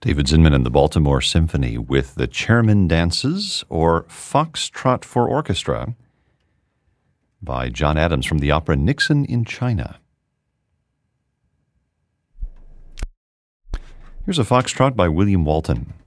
David Zinman and the Baltimore Symphony with the Chairman Dances, or Foxtrot for Orchestra, by John Adams from the opera Nixon in China. Here's a foxtrot by William Walton.